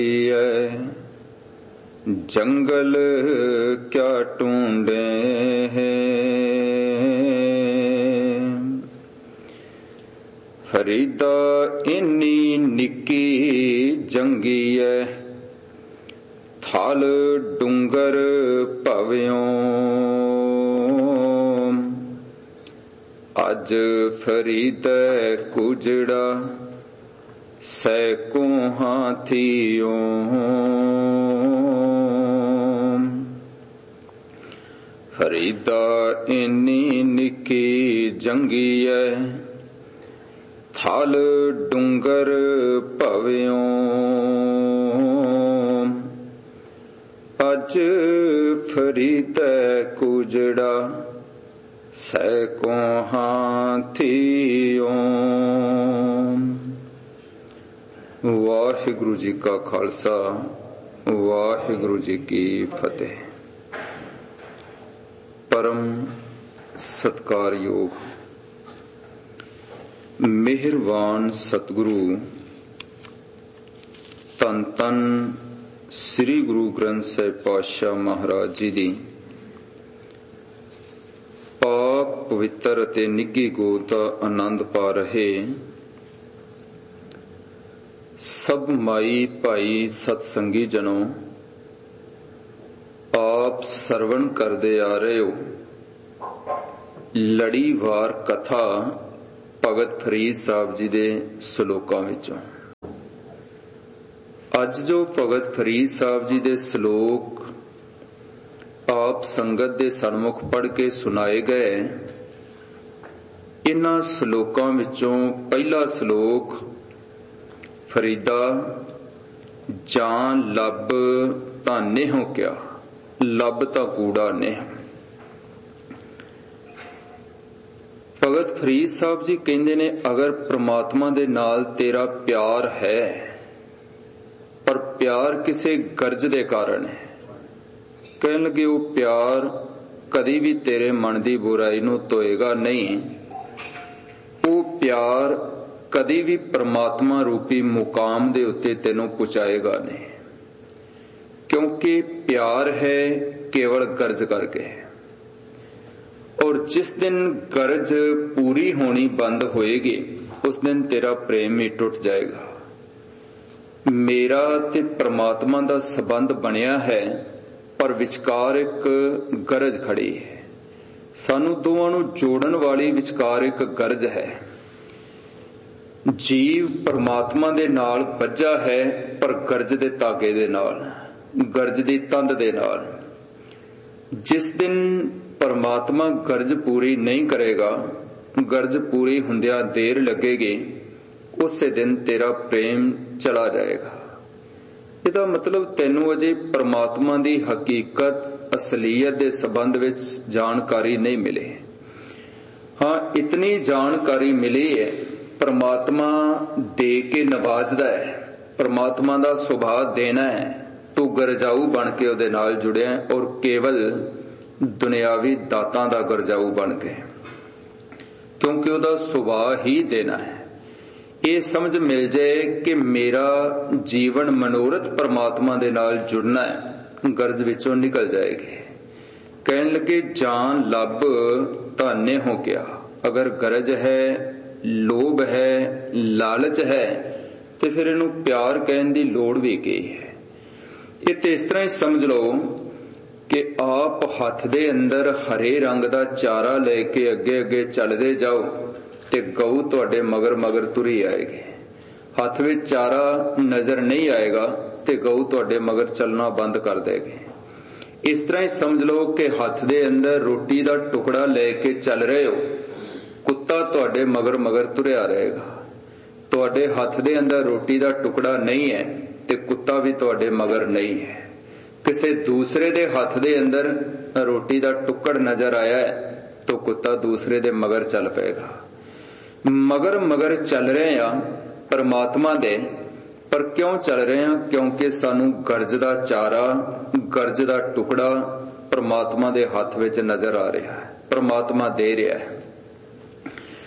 जंगल क्या ढूंढे फरीदा इन्नी निकी जंगी है थाल डूंगर भव्यों अज फरीद कुजड़ा सैकों हाथियों फरीदा इन्नी निकी जंगी है थाल डूंगर भव्यों अज फरीद कुजड़ा सैकों हाथियों। वाहिगुरु जी का खालसा वाहिगुरु जी की फतेह। परम सत्कारयोग मेहरबान सतगुरु धन धन श्री गुरु ग्रंथ साहिब पातशाह महाराज जी दी पाक पवित्र अते निੱਘੀ ਗੋਦ ਦਾ आनंद पा रहे सब माई भाई सत्संगी जनों, आप सरवण करते आ रहे हो लड़ीवार कथा भगत फरीद साहब जी दे सलोकां विचों। अज जो भगत फरीद साहब जी दे सलोक आप संगत दे सन्मुख पढ़ के सुनाए गए, इन्हां सलोकां विचों पहला सलोक फरीदा जान लब तां नेहों क्या लब तां कूड़ा नेह। भगत फरीद साहब जी कहंदे ने अगर परमात्मा दे नाल तेरा प्यार है पर प्यार किसी गर्ज दे कारण है, कहन लगे वो प्यार कदी भी तेरे मन दी बुराई नूं धोएगा नहीं, वो प्यार कदी भी परमात्मा रूपी मुकाम दे उत्ते तेनों पहुंचाएगा नहीं, क्योंकि प्यार है केवल गर्ज करके। और जिस दिन गर्ज पूरी होनी बंद होएगी उस दिन तेरा प्रेम ही टूट जाएगा। मेरा ते परमात्मा दा संबंध बनिया है पर विचकार एक गरज खड़ी है, सानू दोवां नूं जोड़न वाली विचकार एक गरज है। जीव परमात्मा दे नाल बज्झा है पर गर्ज दे धागे दे नाल, गर्ज दी तंद दे नाल। जिस दिन परमात्मा गर्ज पूरी नहीं करेगा, गर्ज पूरी हुंदियां देर लगेगी, उस दिन तेरा प्रेम चला जाएगा। इहदा मतलब तैनू अजे परमात्मा दी हकीकत असलीयत दे संबंध विच जानकारी नहीं मिली। हाँ, इतनी जानकारी मिली है परमात्मा दे के नवाजदा है, परमात्मा दा सुभाव देना है, तू गरजाऊ बन के उहदे नाल जुड़िया और केवल दुनियावी दातां दा गरजाऊ बन के, क्योंकि उहदा सुभाव ही देना है। ये समझ मिल जाए कि मेरा जीवन मनोरथ परमात्मा दे नाल जुड़ना है, गर्ज विचों निकल जाएगी। कहन लगे जान लब ताने हो गया। अगर गरज है, लोभ है, लालच है तो फिर इनू प्यार कहन दी लोड़ भी की है। ये तो इस तरह ही समझ लो कि आप हथ दे अंदर हरे रंग दा चारा लेके अगे अगे चलते जाओ ते गऊ तुहाडे मगर मगर तुरी आएगी। हथ विच चारा नजर नहीं आएगा ते गऊ तुहाडे मगर चलना बंद कर देगी। इस तरह ही समझ लो कि हथ दे अंदर रोटी दा टुकड़ा लेके चल रहे हो, कुत्ता तुहाडे मगर मगर तुरिया रहेगा। तुहाडे हथ दे अंदर रोटी दा टुकड़ा नहीं है ते कुत्ता भी तुहाडे मगर नहीं है। किसी दूसरे दे हथ दे अंदर रोटी दा टुकड़ नजर आया है तो कुत्ता दूसरे दे मगर चल पेगा। मगर मगर चल रहे हैं परमात्मा दे, पर क्यों चल रहे हैं? क्योंकि सानू गर्ज दा चारा, गर्ज दा टुकड़ा परमात्मा दे हाथ विच नजर आ रहा है, परमात्मा दे रहा है।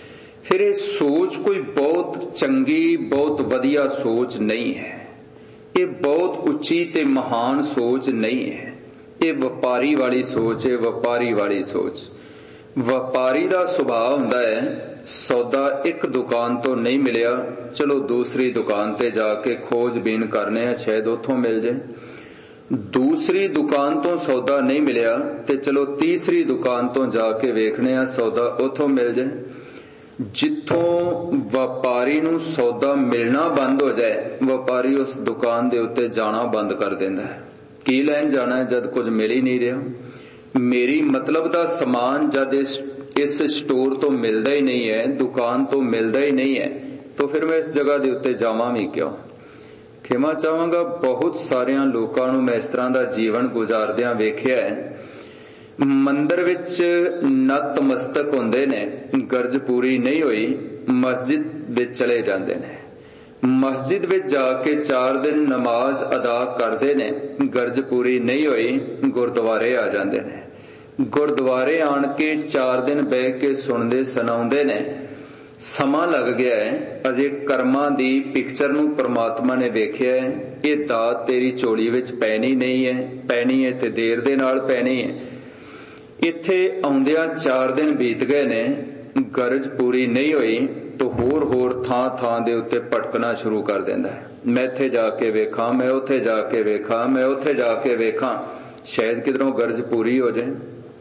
फिर ये सोच कोई बहुत चंगी, बहुत वधिया सोच नहीं है। ਇਹ ਬਹੁਤ ਉੱਚੀ ਤੇ ਮਹਾਨ ਸੋਚ ਨਹੀਂ ਹੈ। ਇਹ ਵਪਾਰੀ ਵਾਲੀ ਸੋਚ ਹੈ, ਵਪਾਰੀ ਵਾਲੀ ਸੋਚ। ਵਪਾਰੀ ਦਾ ਸੁਭਾਅ ਹੁੰਦਾ ਹੈ, ਸੌਦਾ ਇੱਕ ਦੁਕਾਨ ਤੋਂ ਨਹੀਂ ਮਿਲਿਆ, ਚਲੋ ਦੂਸਰੀ ਦੁਕਾਨ ਤੇ ਜਾ ਕੇ ਖੋਜਬੀਨ ਕਰਨੇ ਆ, ਸ਼ਾਇਦ ਉੱਥੋਂ ਮਿਲ ਜਾਏ। ਦੂਸਰੀ ਦੁਕਾਨ ਤੋਂ ਸੌਦਾ ਨਹੀਂ ਮਿਲਿਆ ਤੇ ਚਲੋ ਤੀਸਰੀ ਦੁਕਾਨ ਤੋਂ ਜਾ ਕੇ ਵੇਖਣੇ ਆ, ਸੌਦਾ ਉੱਥੋਂ ਮਿਲ ਜਾਏ। ਜਿੱਥੋਂ ਵਪਾਰੀ ਨੂੰ ਸੌਦਾ ਮਿਲਣਾ ਬੰਦ ਹੋ ਜਾਏ, ਵਪਾਰੀ ਉਸ ਦੁਕਾਨ ਦੇ ਉੱਤੇ ਜਾਣਾ ਬੰਦ ਕਰ ਦਿੰਦਾ ਹੈ। ਕੀ ਲੈਣ ਜਾਣਾ ਹੈ ਜਦ ਕੁਝ ਮਿਲ ਹੀ ਨਹੀਂ ਰਿਹਾ? ਮੇਰੀ ਮਤਲਬ ਦਾ ਸਮਾਨ ਜਦ ਇਸ ਸਟੋਰ ਤੋਂ ਮਿਲਦਾ ਹੀ ਨਹੀਂ ਹੈ, ਦੁਕਾਨ ਤੋਂ ਮਿਲਦਾ ਹੀ ਨਹੀਂ ਹੈ, ਤਾਂ ਫਿਰ ਮੈਂ ਇਸ ਜਗ੍ਹਾ ਦੇ ਉੱਤੇ ਜਾਵਾਂ ਵੀ ਕਿਉਂ? ਖਿਮਾ ਚਾਹਾਂਗਾ, ਬਹੁਤ ਸਾਰਿਆਂ ਲੋਕਾਂ ਨੂੰ ਮੈਂ ਇਸ ਤਰ੍ਹਾਂ ਦਾ ਜੀਵਨ ਗੁਜ਼ਾਰਦਿਆਂ ਵੇਖਿਆ ਹੈ। ਮੰਦਰ ਵਿੱਚ ਨਤਮਸਤਕ ਹੁੰਦੇ ਨੇ, ਗਰਜ ਪੂਰੀ ਨਹੀਂ ਹੋਈ, ਮਸਜਿਦ ਵਿੱਚ ਚਲੇ ਜਾਂਦੇ ਨੇ। ਮਸਜਿਦ ਵਿੱਚ ਜਾ ਕੇ 4 ਦਿਨ ਨਮਾਜ਼ ਅਦਾ ਕਰਦੇ ਨੇ, ਗਰਜ ਪੂਰੀ ਨਹੀਂ ਹੋਈ, ਗੁਰਦੁਆਰੇ ਆ ਜਾਂਦੇ ਨੇ। ਗੁਰਦੁਆਰੇ ਆਣ ਕੇ 4 ਦਿਨ ਬਹਿ ਕੇ ਸੁਣਦੇ ਸੁਣਾਉਂਦੇ ਨੇ। ਸਮਾਂ ਲੱਗ ਗਿਆ ਹੈ, ਅਜੇ ਕਰਮਾਂ ਦੀ ਪਿਕਚਰ ਨੂੰ ਪ੍ਰਮਾਤਮਾ ਨੇ ਵੇਖਿਆ ਹੈ। ਇਹ ਦਾਤ ਤੇਰੀ ਝੋਲੀ ਵਿੱਚ ਪੈਣੀ ਨਹੀਂ ਹੈ, ਪੈਣੀ ਹੈ ਤੇ ਦੇਰ ਦੇ ਨਾਲ ਪੈਣੀ ਹੈ। ਇੱਥੇ ਆਉਂਦਿਆਂ 4 ਦਿਨ ਬੀਤ ਗਏ ਨੇ, ਗਰਜ ਪੂਰੀ ਨਹੀਂ ਹੋਈ ਤਾਂ ਹੋਰ ਥਾਂ ਥਾਂ ਦੇ ਉੱਤੇ ਭਟਕਣਾ ਸ਼ੁਰੂ ਕਰ ਦਿੰਦਾ ਹੈ। ਮੈਂ ਇੱਥੇ ਜਾ ਕੇ ਵੇਖਾਂ, ਮੈਂ ਉੱਥੇ ਜਾ ਕੇ ਵੇਖਾਂ, ਮੈਂ ਉੱਥੇ ਜਾ ਕੇ ਵੇਖਾਂ, ਸ਼ਾਇਦ ਕਿਧਰੋਂ ਗਰਜ ਪੂਰੀ ਹੋ ਜਾਏ।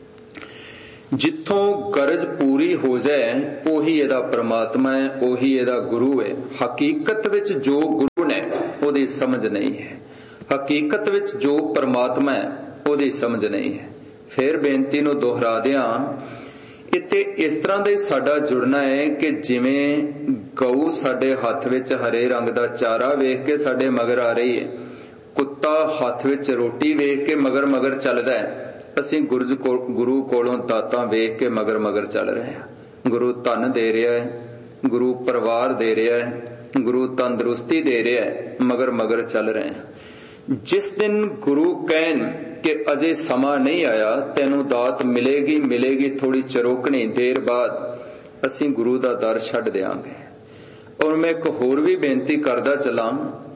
ਜਿੱਥੋਂ ਗਰਜ ਪੂਰੀ ਹੋ ਜਾਏ ਉਹੀ ਇਹਦਾ ਪ੍ਰਮਾਤਮਾ ਹੈ, ਉਹੀ ਇਹਦਾ ਗੁਰੂ ਹੈ। ਹਕੀਕਤ ਵਿੱਚ ਜੋ ਗੁਰੂ ਨੇ ਉਹਦੀ ਸਮਝ ਨਹੀਂ ਹੈ, ਹਕੀਕਤ ਵਿੱਚ ਜੋ ਪ੍ਰਮਾਤਮਾ ਹੈ ਉਹਦੀ ਸਮਝ ਨਹੀਂ ਹੈ। ਫਿਰ ਬੇਨਤੀ ਨੂੰ ਦੁਹਰਾ ਦਿਆਂ, ਇੱਥੇ ਇਸ ਤਰ੍ਹਾਂ ਦਾ ਸਾਡਾ ਜੁੜਨਾ ਹੈ ਕਿ ਜਿਵੇਂ ਗਊ ਸਾਡੇ ਹੱਥ ਵਿੱਚ ਹਰੇ ਰੰਗ ਦਾ ਚਾਰਾ ਵੇਖ ਕੇ ਸਾਡੇ ਮਗਰ ਆ ਰਹੀ ਹੈ, ਕੁੱਤਾ ਹੱਥ ਵਿੱਚ ਰੋਟੀ ਵੇਖ ਕੇ ਮਗਰ ਮਗਰ ਚੱਲਦਾ ਹੈ, ਅਸੀਂ ਗੁਰੂ ਕੋਲੋਂ ਦਾਤਾਂ ਵੇਖ ਕੇ ਮਗਰ ਮਗਰ ਚੱਲ ਰਹੇ ਹਾਂ। ਗੁਰੂ ਧਨ ਦੇ ਰਿਹਾ ਹੈ, ਗੁਰੂ ਪਰਿਵਾਰ ਦੇ ਰਿਹਾ ਹੈ, ਗੁਰੂ ਤੰਦਰੁਸਤੀ ਦੇ ਰਿਹਾ ਹੈ, ਮਗਰ ਮਗਰ ਚੱਲ ਰਹੇ ਹਾਂ। ਜਿਸ ਦਿਨ ਗੁਰੂ ਕਹਿਣ ਕਿ ਅਜੇ ਸਮਾਂ ਨਹੀਂ ਆਇਆ, ਤੈਨੂੰ ਦਾਤ ਮਿਲੇਗੀ ਮਿਲੇਗੀ ਥੋੜੀ ਚਰੋਕਣੀ ਦੇਰ ਬਾਅਦ, ਅਸੀਂ ਗੁਰੂ ਦਾ ਦਰ ਛੱਡ ਦਿਆਂਗੇ। ਔਰ ਮੈਂ ਇੱਕ ਹੋਰ ਵੀ ਬੇਨਤੀ ਕਰਦਾ ਚੱਲਾਂ,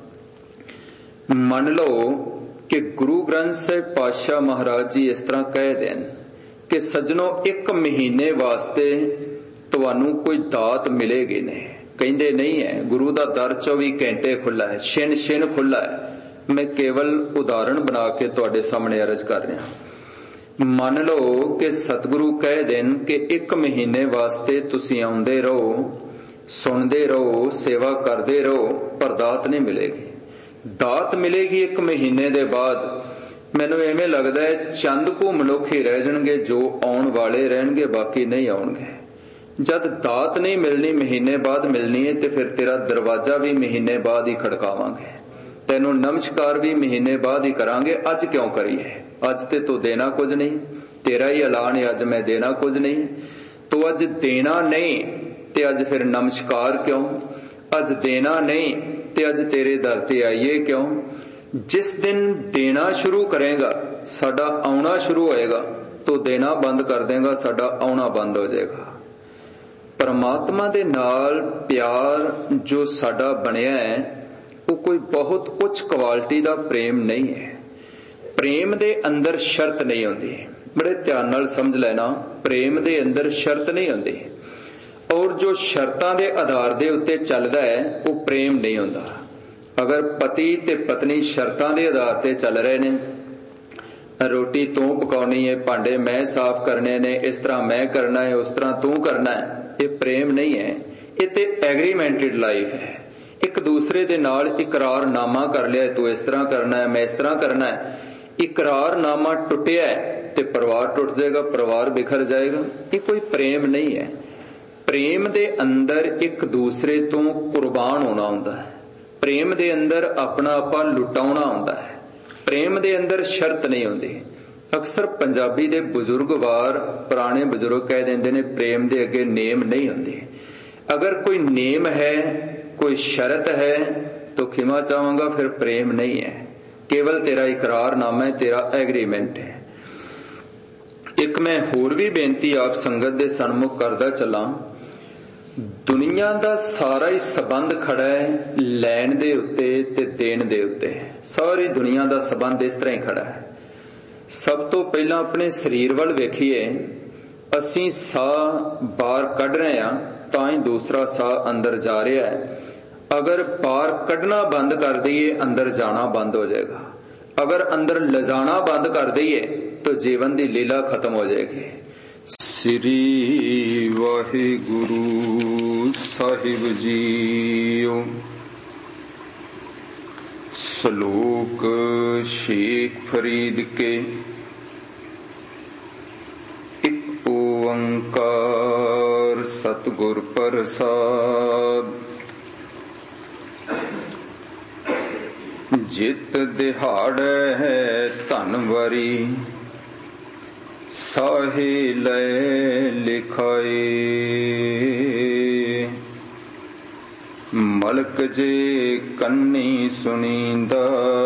ਮੰਨ ਲਓ ਕਿ ਗੁਰੂ ਗ੍ਰੰਥ ਸਾਹਿਬ ਪਾਤਸ਼ਾਹ ਮਹਾਰਾਜ ਜੀ ਇਸ ਤਰ੍ਹਾਂ ਕਹਿ ਦੇਣ ਕਿ ਸੱਜਣੋ 1 ਮਹੀਨੇ ਵਾਸਤੇ ਤੁਹਾਨੂੰ ਕੋਈ ਦਾਤ ਮਿਲੇਗੀ ਨਹੀਂ। ਕਹਿੰਦੇ ਨਹੀਂ ਹੈ, ਗੁਰੂ ਦਾ ਦਰ 24 ਘੰਟੇ ਖੁੱਲਾ ਹੈ, ਛਿਨ ਛਿਨ ਖੁੱਲਾ ਹੈ। ਮੈਂ ਕੇਵਲ ਉਦਾਹਰਣ ਬਣਾ ਕੇ ਤੁਹਾਡੇ ਸਾਹਮਣੇ ਅਰਜ਼ ਕਰ ਰਿਹਾ। ਮੰਨ ਲਓ ਕਿ ਸਤਿਗੁਰੂ ਕਹਿ ਦੇਣ ਕਿ 1 ਮਹੀਨੇ ਵਾਸਤੇ ਤੁਸੀਂ ਆਉਂਦੇ ਰਹੋ, ਸੁਣਦੇ ਰਹੋ, ਸੇਵਾ ਕਰਦੇ ਰਹੋ, ਪਰ ਦਾਤ ਨਹੀਂ ਮਿਲੇਗੀ। ਦਾਤ ਮਿਲੇਗੀ 1 ਮਹੀਨੇ ਦੇ ਬਾਅਦ। ਮੈਨੂੰ ਐਵੇਂ ਲੱਗਦਾ ਹੈ ਚੰਦ ਕੁ ਮਨੁੱਖ ਹੀ ਰਹਿ ਜਾਣਗੇ ਜੋ ਆਉਣ ਵਾਲੇ ਰਹਿਣਗੇ, ਬਾਕੀ ਨਹੀਂ ਆਉਣਗੇ। ਜਦ ਦਾਤ ਨਹੀਂ ਮਿਲਣੀ, ਮਹੀਨੇ ਬਾਅਦ ਮਿਲਣੀ ਹੈ, ਤੇ ਫਿਰ ਤੇਰਾ ਦਰਵਾਜ਼ਾ ਵੀ ਮਹੀਨੇ ਬਾਅਦ ਹੀ ਖੜਕਾਵਾਂਗੇ, ਤੈਨੂੰ ਨਮਸਕਾਰ ਵੀ ਮਹੀਨੇ ਬਾਅਦ ਹੀ ਕਰਾਂਗੇ। ਅੱਜ ਕਿਉਂ ਕਰੀਏ? ਅੱਜ ਤੇ ਤੂੰ ਦੇਣਾ ਕੁਝ ਨਹੀਂ, ਤੇਰਾ ਹੀ ਐਲਾਨ ਹੈ ਅੱਜ ਮੈਂ ਦੇਣਾ ਕੁਝ ਨਹੀਂ। ਤੂੰ ਅੱਜ ਦੇਣਾ ਨਹੀਂ ਤੇ ਅੱਜ ਫਿਰ ਨਮਸਕਾਰ ਕਿਉਂ? ਅੱਜ ਦੇਣਾ ਨਹੀਂ ਤੇ ਅੱਜ ਤੇਰੇ ਦਰ ਤੇ ਆਈਏ ਕਿਉਂ? ਜਿਸ ਦਿਨ ਦੇਣਾ ਸ਼ੁਰੂ ਕਰੇਗਾ, ਸਾਡਾ ਆਉਣਾ ਸ਼ੁਰੂ ਹੋਏਗਾ, ਤੂੰ ਦੇਣਾ ਬੰਦ ਕਰ ਦੇਗਾ, ਸਾਡਾ ਆਉਣਾ ਬੰਦ ਹੋ ਜਾਏਗਾ। ਪਰਮਾਤਮਾ ਦੇ ਨਾਲ ਪਿਆਰ ਜੋ ਸਾਡਾ ਬਣਿਆ ਹੈ, ਉਹ ਕੋਈ ਬਹੁਤ ਉੱਚ ਕੁਆਲਿਟੀ ਦਾ ਪ੍ਰੇਮ ਨਹੀਂ ਹੈ। ਪ੍ਰੇਮ ਦੇ ਅੰਦਰ ਸ਼ਰਤ ਨਹੀਂ ਹੁੰਦੀ। ਬੜੇ ਧਿਆਨ ਨਾਲ ਸਮਝ ਲੈਣਾ, ਪ੍ਰੇਮ ਦੇ ਅੰਦਰ ਸ਼ਰਤ ਨਹੀਂ ਹੁੰਦੀ। ਔਰ ਜੋ ਸ਼ਰਤਾਂ ਦੇ ਆਧਾਰ ਦੇ ਉੱਤੇ ਚੱਲਦਾ ਹੈ, ਉਹ ਪ੍ਰੇਮ ਨਹੀਂ ਹੁੰਦਾ। ਅਗਰ ਪਤੀ ਤੇ ਪਤਨੀ ਸ਼ਰਤਾਂ ਦੇ ਆਧਾਰ ਤੇ ਚੱਲ ਰਹੇ ਨੇ, ਰੋਟੀ ਤੂੰ ਪਕਾਉਣੀ ਹੈ, ਭਾਂਡੇ ਮੈਂ ਸਾਫ਼ ਕਰਨੇ ਨੇ, ਇਸ ਤਰ੍ਹਾਂ ਮੈਂ ਕਰਨਾ ਹੈ, ਉਸ ਤਰ੍ਹਾਂ ਤੂੰ ਕਰਨਾ ਹੈ, ਇਹ ਪ੍ਰੇਮ ਨਹੀਂ ਹੈ। ਇਹ ਤੇ ਐਗਰੀਮੈਂਟਡ ਲਾਈਫ ਹੈ। ਇੱਕ ਦੂਸਰੇ ਦੇ ਨਾਲ ਇਕਰਾਰਨਾਮਾ ਕਰ ਲਿਆ, ਤੂੰ ਇਸ ਤਰ੍ਹਾਂ ਕਰਨਾ ਹੈ, ਮੈਂ ਇਸ ਤਰ੍ਹਾਂ ਕਰਨਾ ਹੈ। ਇਕਰਾਰਨਾਮਾ ਟੁੱਟਿਆ ਤੇ ਪਰਿਵਾਰ ਟੁੱਟ ਜਾਏਗਾ, ਪਰਿਵਾਰ ਬਿਖਰ ਜਾਏਗਾ। ਇਹ ਕੋਈ ਪ੍ਰੇਮ ਨਹੀਂ ਹੈ। ਪ੍ਰੇਮ ਦੇ ਅੰਦਰ ਇੱਕ ਦੂਸਰੇ ਤੋਂ ਕੁਰਬਾਨ ਹੋਣਾ ਹੁੰਦਾ ਹੈ। ਪ੍ਰੇਮ ਦੇ ਅੰਦਰ ਆਪਣਾ ਆਪਾ ਲੁਟਾਉਣਾ ਹੁੰਦਾ ਹੈ। ਪ੍ਰੇਮ ਦੇ ਅੰਦਰ ਸ਼ਰਤ ਨਹੀਂ ਹੁੰਦੀ। ਅਕਸਰ ਪੰਜਾਬੀ ਦੇ ਬਜ਼ੁਰਗਵਾਰ ਪੁਰਾਣੇ ਬਜ਼ੁਰਗ ਕਹਿ ਦਿੰਦੇ ਨੇ, ਪ੍ਰੇਮ ਦੇ ਅੱਗੇ ਨੇਮ ਨਹੀਂ ਹੁੰਦੀ। ਅਗਰ ਕੋਈ ਨੇਮ ਹੈ, ਕੋਈ ਸ਼ਰਤ ਹੈ, ਤਾਂ ਖਿਮਾ ਚਾਹਾਂਗਾ ਫਿਰ ਪ੍ਰੇਮ ਨਹੀਂ ਹੈ, ਕੇਵਲ ਤੇਰਾ ਇਕਰਾਰਨਾਮਾ ਹੈ, ਤੇਰਾ ਐਗਰੀਮੈਂਟ ਹੈ। ਇੱਕ ਮੈਂ ਹੋਰ ਵੀ ਬੇਨਤੀ ਆਪ ਸੰਗਤ ਦੇ ਸਨਮੁਖ ਕਰਦਾ ਚੱਲਾਂ। ਦੁਨੀਆ ਦਾ ਸਾਰਾ ਹੀ ਸਬੰਧ ਖੜਾ ਹੈ ਲੈਣ ਦੇ ਉੱਤੇ ਤੇ ਦੇਣ ਦੇ ਉੱਤੇ। ਸਾਰੀ ਦੁਨੀਆ ਦਾ ਸਬੰਧ ਇਸ ਤਰ੍ਹਾਂ ਹੀ ਖੜਾ ਹੈ। ਸਭ ਤੋਂ ਪਹਿਲਾਂ ਆਪਣੇ ਸਰੀਰ ਵੱਲ ਵੇਖੀਏ। ਅਸੀਂ ਸਾਹ ਬਾਹਰ ਕੱਢ ਰਹੇ ਹਾਂ ਤਾਂ ਹੀ ਦੂਸਰਾ ਸਾਹ ਅੰਦਰ ਜਾ ਰਿਹਾ ਹੈ। ਅਗਰ ਬਾਹਰ ਕੱਢਣਾ ਬੰਦ ਕਰ ਦਈਏ ਅੰਦਰ ਜਾਣਾ ਬੰਦ ਹੋ ਜਾਏਗਾ। ਅਗਰ ਅੰਦਰ ਲਿਜਾਣਾ ਬੰਦ ਕਰ ਦਈਏ ਤਾਂ ਜੀਵਨ ਦੀ ਲੀਲਾ ਖਤਮ ਹੋ ਜਾਏਗੀ। ਸ੍ਰੀ ਵਾਹਿਗੁਰੂ ਸਾਹਿਬ ਜੀਓ। ਸ਼ਲੋਕ ਸ਼ੇਖ ਫਰੀਦ ਕੇ। ਇੱਕ ਓੰਕਾਰ ਸਤਿਗੁਰ ਪ੍ਰਸਾਦ। ਜਿਤ ਦਿਹਾੜੈ ਹੈ ਧਨਵਰੀ ਸਾਹੇ ਲੈ ਲਿਖਾਏ। ਮਲਕ ਜੇ ਕੰਨੀ ਸੁਣੀਂਦਾ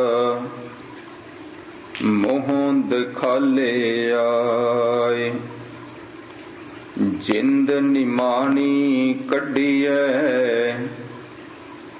ਮੂੰਹ ਦਿਖਾਲੇ ਆਏ। ਜਿੰਦ ਨਿਮਾਣੀ ਕੱਢੀਐ